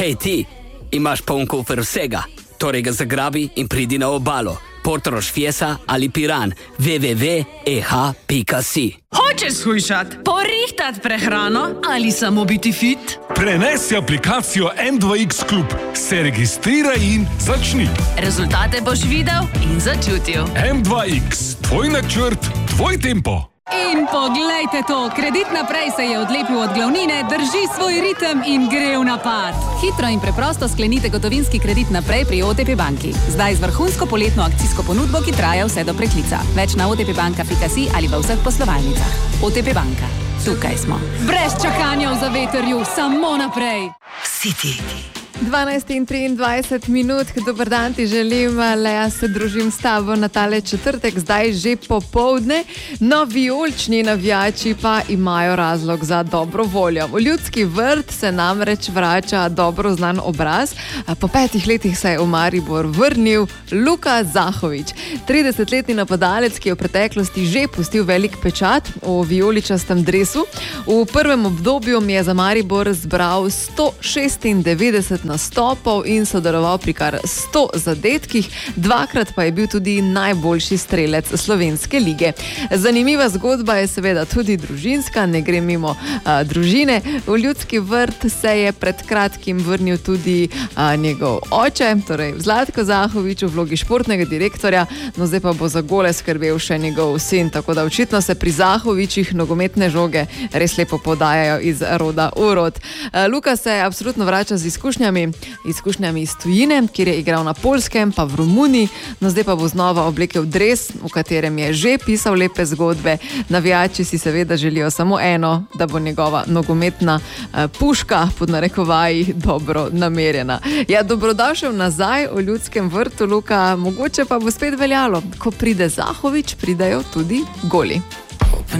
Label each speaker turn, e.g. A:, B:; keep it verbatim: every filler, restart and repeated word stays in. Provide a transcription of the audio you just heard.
A: Hej ti, imaš poln kufer vsega, torej ga zagrabi in pridi na obalo. Portorož, Fiesa ali Piran, w w w pika e h pika si.
B: Hočeš shujšat, porihtat prehrano ali samo biti fit?
C: Prenesi aplikacijo M dva X Klub, se registriraj in začni.
B: Rezultate boš videl in začutil.
C: M dva X, tvoj načrt, tvoj tempo.
D: In poglejte to, Kredit Naprej se je odlepil od glavnine, drži svoj ritem in gre v napad. Hitro in preprosto sklenite gotovinski kredit naprej pri O T P banki. Zdaj z vrhunsko poletno akcijsko ponudbo, ki traja vse do preklica. Več na o t p banka pika si ali v vseh poslovalnicah. O T P banka. Tukaj smo. Brez čakanja v zavetrju, samo naprej.
B: City.
E: dvanajst in triindvajset minut, dober dan ti želim, Lea, se družim s tabo na tale četrtek, zdaj že popoldne. No, vijolični navijači pa imajo razlog za dobro voljo. V Ljudski vrt se namreč vrača dobro znan obraz. Po petih letih se je v Maribor vrnil Luka Zahović. tridesetletni napadalec, ki je v preteklosti že pustil velik pečat v vijoličastem dresu. V prvem obdobju mi je za Maribor zbral sto šestindevetdeset nastopov in sodeloval pri kar sto zadetkih, dvakrat pa je bil tudi najboljši strelec slovenske lige. Zanimiva zgodba je seveda tudi družinska, ne gre mimo a, družine. V Ljudski vrt se je pred kratkim vrnil tudi a, njegov oče, torej Zlatko Zahović v vlogi športnega direktorja, no zdaj pa bo za gole skrbel še njegov sin, tako da očitno se pri Zahovićih nogometne žoge res lepo podajajo iz roda v rod. A, Luka se absolutno vrača z izkušnjami, izkušnjami iz tujine, kjer je igral na Poljskem, pa v Romuniji, no zdaj pa bo znova oblekel dres, v katerem je že pisal lepe zgodbe. Navijači si seveda želijo samo eno, da bo njegova nogometna eh, puška, pod narekovaji, dobro namerjena. Ja, dobrodošel nazaj v Ljudskem vrtu, Luka, mogoče pa bo spet veljalo, ko pride Zahović, pridajo tudi goli.